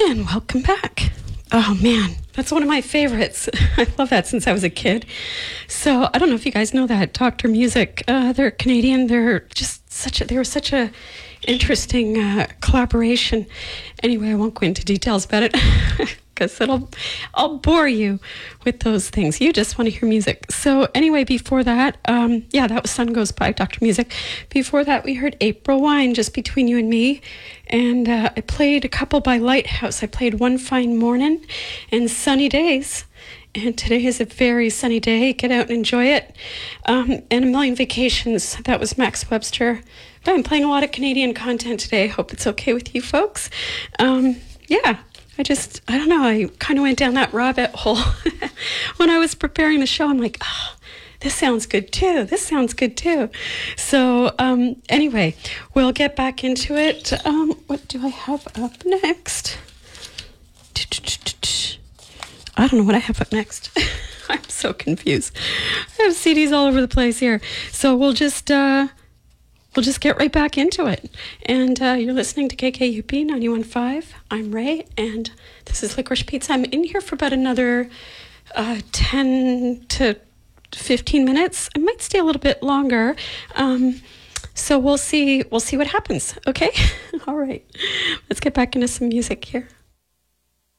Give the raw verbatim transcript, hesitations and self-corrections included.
And welcome back. Oh man, that's one of my favorites. I love that since I was a kid. So I don't know if you guys know that Doctor Music. Uh, they're Canadian. They're just such a. They were such a interesting uh, collaboration. Anyway, I won't go into details about it because it'll. I'll bore you with those things. You just want to hear music. So anyway, before that, um, yeah, that was Sun Goes By, Doctor Music. Before that, we heard April Wine, Just Between You and Me. And uh, I played a couple by Lighthouse. I played One Fine Morning and Sunny Days. And today is a very sunny day. Get out and enjoy it. Um, and A Million Vacations. That was Max Webster. But I'm playing a lot of Canadian content today. Hope it's okay with you folks. Um, yeah, I just, I don't know. I kind of went down that rabbit hole. When I was preparing the show, I'm like, oh, this sounds good too. This sounds good too. So um, anyway, we'll get back into it. Um, what do I have up next? I don't know what I have up next. I'm so confused. I have C Ds all over the place here. So we'll just uh, we'll just get right back into it. And uh, you're listening to K K U P ninety-one point five. I'm Ray, and this is Licorice Pizza. I'm in here for about another uh, ten to fifteen minutes. I might stay a little bit longer. Um, so we'll see. We'll see what happens. Okay. All right. Let's get back into some music here.